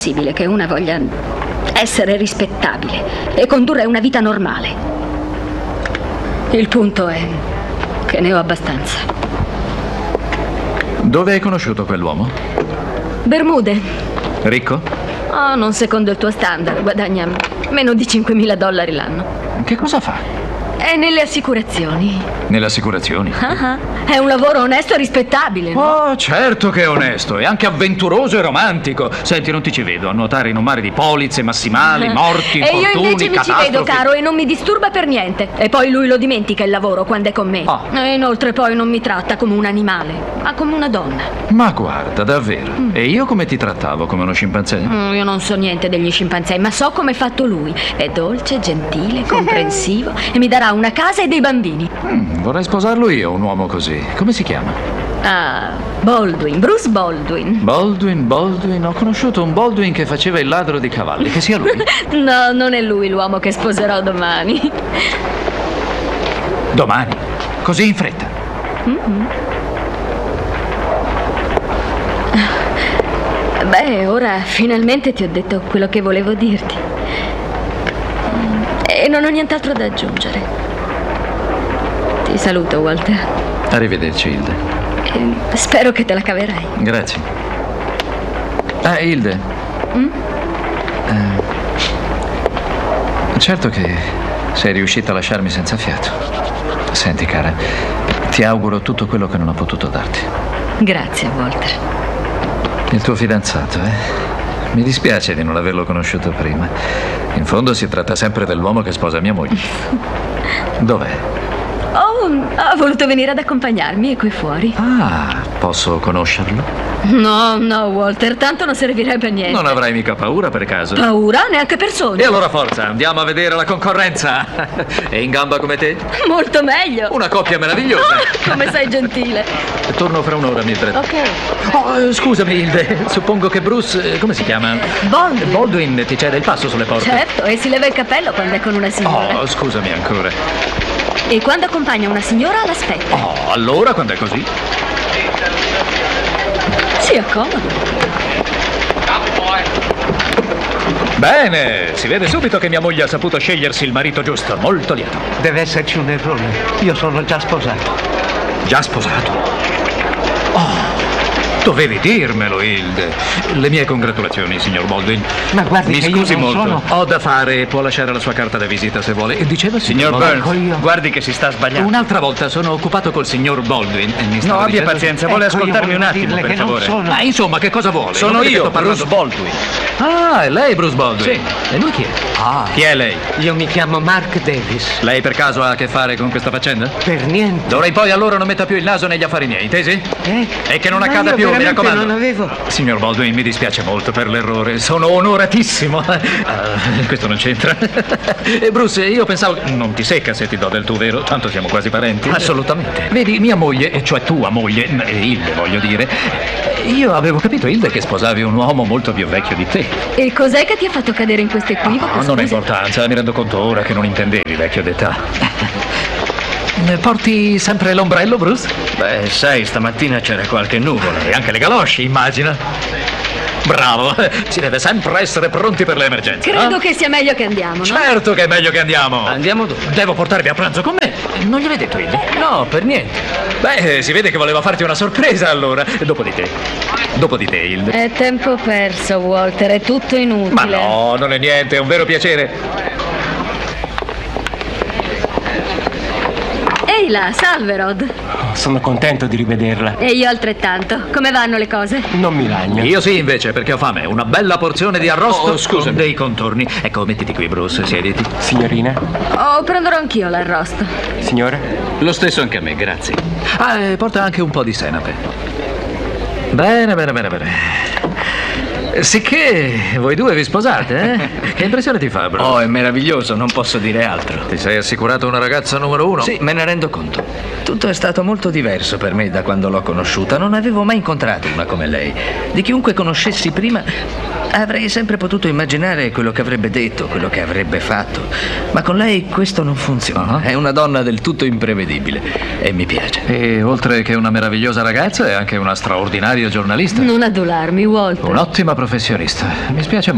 possibile che una voglia essere rispettabile e condurre una vita normale. Il punto è che ne ho abbastanza. Dove hai conosciuto quell'uomo? Bermude. Ricco? Oh, non secondo il tuo standard, guadagna meno di $5.000 l'anno. Che cosa fa? È nelle assicurazioni. Nelle assicurazioni? È un lavoro onesto e rispettabile, no? Oh, certo che è onesto, è anche avventuroso e romantico. Senti, non ti ci vedo a nuotare in un mare di polizze massimali, morti, e io infortuni, invece mi ci vedo, caro, e non mi disturba per niente. E poi lui lo dimentica il lavoro quando è con me. E inoltre poi non mi tratta come un animale, ma come una donna. Ma guarda, davvero. E io come ti trattavo? Come uno scimpanzé? Io non so niente degli scimpanzé, ma so come è fatto lui. È dolce, gentile, comprensivo e mi darà una casa e dei bambini. Vorrei sposarlo io, un uomo così. Come si chiama? Ah, Baldwin, Bruce Baldwin. Baldwin. Ho conosciuto un Baldwin che faceva il ladro di cavalli. Che sia lui? No, non è lui l'uomo che sposerò domani. Domani? Così in fretta? Beh, ora finalmente ti ho detto quello che volevo dirti. E non ho nient'altro da aggiungere. Ti saluto, Walter. Arrivederci, Hilde. Spero che te la caverai. Grazie. Ah, Hilde. Certo che sei riuscita a lasciarmi senza fiato. Senti, cara, ti auguro tutto quello che non ho potuto darti. Grazie, Walter. Il tuo fidanzato, Mi dispiace di non averlo conosciuto prima. In fondo si tratta sempre dell'uomo che sposa mia moglie. Dov'è? Oh, ha voluto venire ad accompagnarmi, è qui fuori. Ah, posso conoscerlo? No, Walter, tanto non servirebbe a niente. Non avrai mica paura per caso? Paura? Neanche per sogno. E allora forza, andiamo a vedere la concorrenza. È in gamba come te? Molto meglio. Una coppia meravigliosa. Come sei gentile. Torno fra un'ora, Mildred. Ok. Oh, scusami, Hilde. Suppongo che Bruce, come si chiama? Baldwin ti cede il passo sulle porte. Certo, e si leva il cappello quando è con una signora. Oh, scusami ancora. E quando accompagna una signora l'aspetta. Oh, allora quando è così? Si accomoda. Bene, si vede subito che mia moglie ha saputo scegliersi il marito giusto. Molto lieto. Deve esserci un errore. Io sono già sposato. Già sposato? Oh, dovevi dirmelo, Hilde. Le mie congratulazioni, signor Baldwin. Ma guardi, mi che scusi io non molto. sono... Ho da fare, può lasciare la sua carta da visita se vuole. Diceva signor Burns, guardi che si sta sbagliando. Un'altra volta sono occupato col signor Baldwin e mi No, stava abbia dicendo... pazienza, vuole ascoltarmi un attimo, per favore. Ma insomma, che cosa vuole? Sono io, Bruce Baldwin. Ah, è lei Bruce Baldwin? Sì. E lui chi è? Ah, Chi è lei? io mi chiamo Mark Davis. Lei per caso ha a che fare con questa faccenda? Per niente. D'ora in poi allora non metta più il naso negli affari miei, intesi? E che non Ma accada io più, mi veramente raccomando. non avevo... Signor Baldwin, mi dispiace molto per l'errore. Sono onoratissimo. Questo non c'entra. Bruce, io pensavo... Non ti secca se ti do del tuo, vero? Tanto siamo quasi parenti. Assolutamente. Vedi, mia moglie, e cioè tua moglie, Hilde voglio dire, io avevo capito, Hilde, che sposavi un uomo molto più vecchio di te. E cos'è che ti ha fatto cadere in questo equivoco? No, non ha importanza, mi rendo conto ora che non intendevi vecchio d'età. Porti sempre l'ombrello, Bruce? Beh, sai, stamattina c'era qualche nuvola. E anche le galosce, immagina. Bravo, si deve sempre essere pronti per le emergenze. Credo che sia meglio che andiamo, no? Certo che è meglio che andiamo. Andiamo dove? Devo portarvi a pranzo con me. Non gliel'hai detto, Hilde? No, per niente. Beh, si vede che voleva farti una sorpresa, allora. Dopo di te. Dopo di te, Hilde. È tempo perso, Walter, è tutto inutile. Ma no, non è niente, è un vero piacere. Ehi là, salve, Rod. Sono contento di rivederla. E io altrettanto. Come vanno le cose? Non mi lagno. Io sì, invece, perché ho fame. Una bella porzione di arrosto scusa. con dei contorni. Ecco, mettiti qui, Bruce, siediti. Signorina? Oh, prenderò anch'io l'arrosto. Signore? Lo stesso anche a me, grazie. Ah, e porta anche un po' di senape. Bene. Sicché voi due vi sposate, eh? Che impressione ti fa, Bruce? Oh, è meraviglioso, non posso dire altro. Ti sei assicurato una ragazza numero uno? Sì, me ne rendo conto. Tutto è stato molto diverso per me da quando l'ho conosciuta. Non avevo mai incontrato una come lei. Di chiunque conoscessi prima, Avrei sempre potuto immaginare quello che avrebbe detto, quello che avrebbe fatto. Ma con lei questo non funziona. È una donna del tutto imprevedibile e mi piace. E oltre che una meravigliosa ragazza, è anche una straordinaria giornalista. Non adularmi, Walter. Un'ottima professionista. Mi spiace